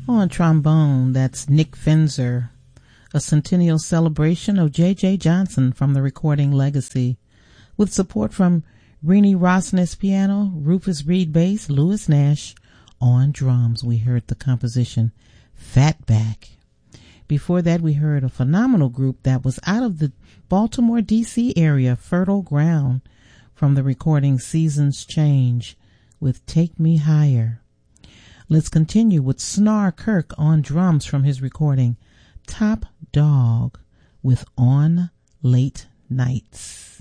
On trombone, that's Nick Fenzer, a centennial celebration of J.J. Johnson from the recording Legacy, with support from Renee Rosnes piano, Rufus Reed bass, Louis Nash on drums. We heard the composition Fatback. Before that, we heard a phenomenal group that was out of the Baltimore, D.C. area, Fertile Ground, from the recording Seasons Change with Take Me Higher. Let's continue with Snar Kirk on drums from his recording Top Dog with On Late Nights.